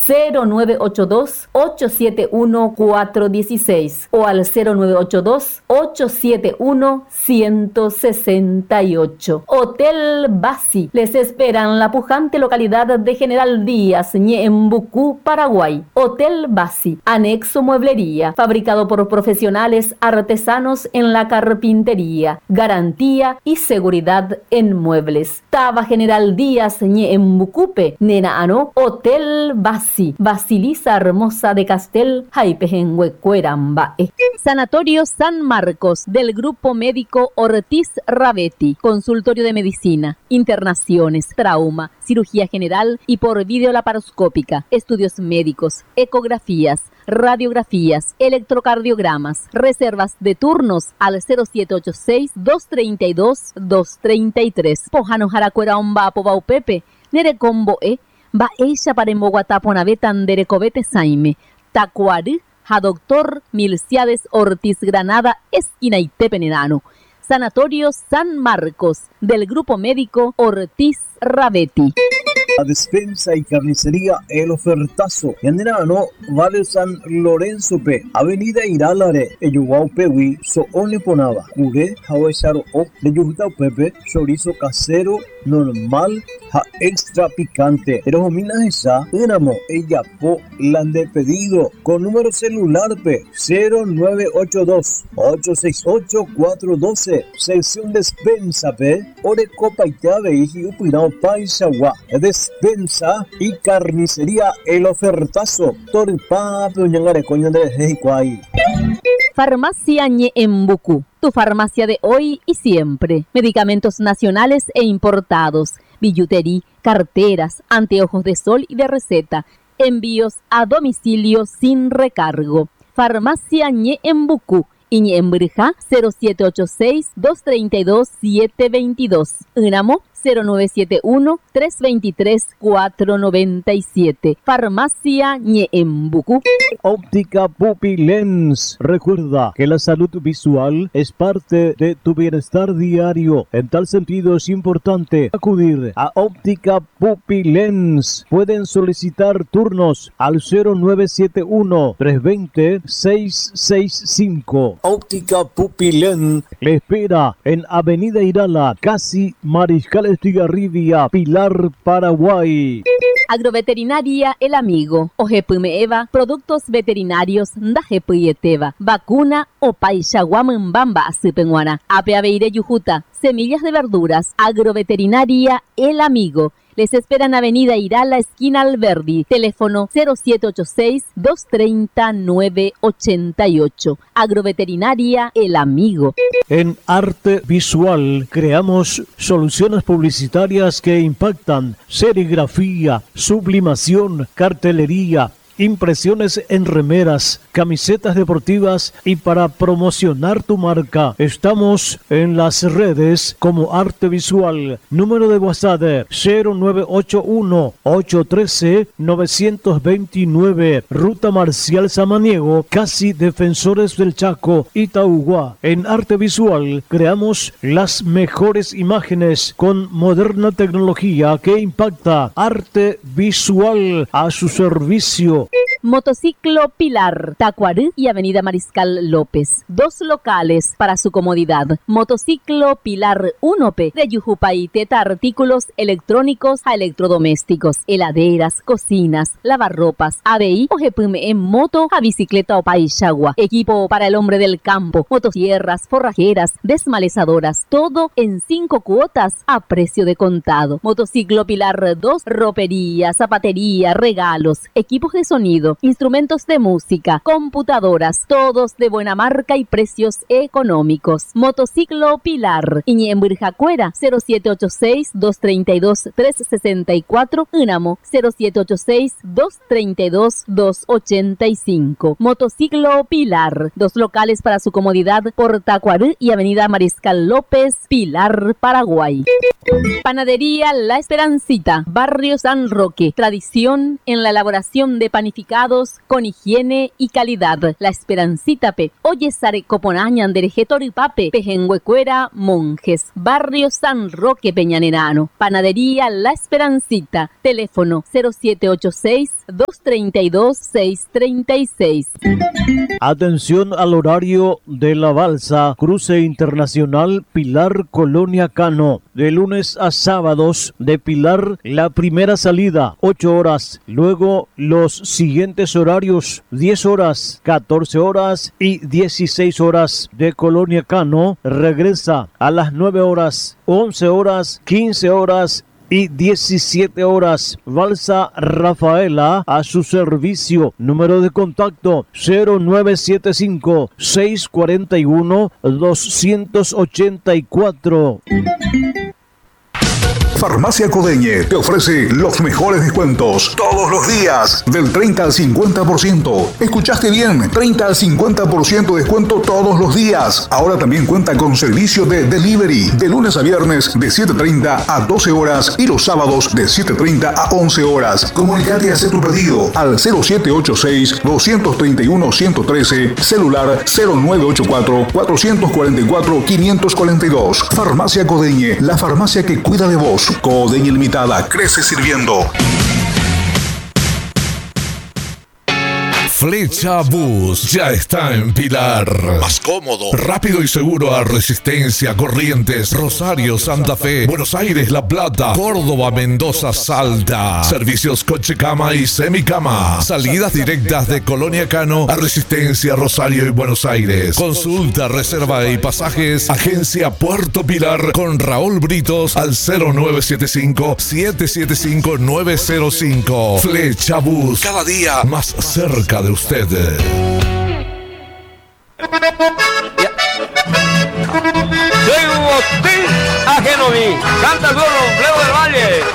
0982-871-416 o al 0982-871-168. Hotel Basi les espera en la pujante localidad de General Díaz, Ñeembucú, Paraguay. Hotel Basi, anexo mueblería, fabricado por profesionales artesanos en la carpintería, garantía y seguridad en muebles. Taba General Díaz, Ñeembucupe, Nenaano, Hotel Basi, Basilisa Hermosa de Castel, Jaipejenhuecuerambae. Sanatorio San Marcos del Grupo Médico Ortiz Ravetti, consultorio de medicina, internaciones, trauma, cirugía general y por videolaparoscópica, estudios médicos, ecografías, radiografías, electrocardiogramas, reservas de turnos al 0786-232-233. Pojano Jaracuera Omba Pobaupepe, Nerecomboe, va ella para Emboguataponavetan Derecovete Saime, Tacuari, a doctor Milciades Ortiz Granada, esquina Itepenenano. Sanatorio San Marcos del Grupo Médico Ortiz Ravetti. La despensa y carnicería El Ofertazo. Yanderano, Barrio San Lorenzo P. Avenida Iralare, Eyuguau Pewi, Soone Ponaba. Cure, Hawesaro O, de Yujutau Pepe, chorizo casero, normal, ja extra picante. Pero minas esa, Enamo, ella po, lande pedido. Con número celular P, 0982-868-412. Sección despensa P, Ore Copa Itabe y Upirao Paisagua. Despensa y carnicería El Ofertazo. Torpa, Peñangare, coño de Heikwai. Farmacia Ñeembucú, tu farmacia de hoy y siempre. Medicamentos nacionales e importados, billutería, carteras, anteojos de sol y de receta. Envíos a domicilio sin recargo. Farmacia Ñeembucú y Ñeembrija 0786-232-722. Unamo 0971-323-497. Farmacia Ñeembucú. Óptica Pupilens. Recuerda que la salud visual es parte de tu bienestar diario. En tal sentido es importante acudir a Óptica Pupilens. Pueden solicitar turnos al 0971-320-665. Óptica Pupilens le espera en Avenida Irala, casi Mariscal Estigarribia, Pilar, Paraguay. Agroveterinaria El Amigo, Ojepumeeva, productos veterinarios Ndajepuyeteva, vacuna o Paixaguamambamba Asipenguana, Apeaveire Yujuta, semillas de verduras. Agroveterinaria El Amigo. Les esperan Avenida Irala, esquina Alberdi. Teléfono 0786-230-988. Agroveterinaria El Amigo. En arte visual creamos soluciones publicitarias que impactan: serigrafía, sublimación, cartelería, impresiones en remeras, camisetas deportivas y para promocionar tu marca. Estamos en las redes como Arte Visual. Número de WhatsApp 0981-813-929. Ruta Marcial Samaniego, casi Defensores del Chaco, Itaúguá. En Arte Visual creamos las mejores imágenes con moderna tecnología que impacta. Arte Visual a su servicio. Motociclo Pilar, Tacuarí y Avenida Mariscal López. Dos locales para su comodidad. Motociclo Pilar 1P de Yujupay, Teta, artículos electrónicos a electrodomésticos, heladeras, cocinas, lavarropas, ABI o GPM en moto a bicicleta o paishagua. Equipo para el hombre del campo, motosierras, forrajeras, desmalezadoras, todo en 5 cuotas a precio de contado. Motociclo Pilar 2, ropería, zapatería, regalos, equipos de sonido, instrumentos de música, computadoras, todos de buena marca y precios económicos. Motociclo Pilar, Iñemburjacuera, 0786-232-364, Unamo, 0786-232-285. Motociclo Pilar, dos locales para su comodidad por Tacuarí y Avenida Mariscal López, Pilar, Paraguay. Panadería La Esperancita, Barrio San Roque, tradición en la elaboración de panificados preparados con higiene y calidad. La Esperancita P. Oye Sare Coponañan Derejetori Pape, Pejenhuecuera, Monjes, Barrio San Roque Peñanerano. Panadería La Esperancita. Teléfono 0786-232-636. Atención al horario de la balsa Cruce Internacional Pilar Colonia Cano. De lunes a sábados de Pilar, la primera salida 8 horas. Luego los siguientes horarios 10 horas, 14 horas y 16 horas. De Colonia Cano regresa a las 9 horas, 11 horas, 15 horas y 17 horas. Balsa Rafaela a su servicio. Número de contacto 0975-641-284. Farmacia Codeñe te ofrece los mejores descuentos todos los días, del 30 al 50%. ¿Escuchaste bien? 30 al 50% de descuento todos los días. Ahora también cuenta con servicio de delivery de lunes a viernes de 7:30 a 12 horas y los sábados de 7:30 a 11 horas. Comunicate y haz tu pedido al 0786-231-113, celular 0984-444-542. Farmacia Codeñe, la farmacia que cuida de vos. Codeña Limitada, crece sirviendo. Flecha Bus ya está en Pilar. Más cómodo, rápido y seguro a Resistencia, Corrientes, Rosario, Santa Fe, Buenos Aires, La Plata, Córdoba, Mendoza, Salta. Servicios coche cama y semicama. Salidas directas de Colonia Cano a Resistencia, Rosario y Buenos Aires. Consulta, reserva y pasajes. Agencia Puerto Pilar con Raúl Britos al 0975-775-905. Flecha Bus, cada día más cerca de usted. Soy un hotel ajeno a mí. Canta el gorro.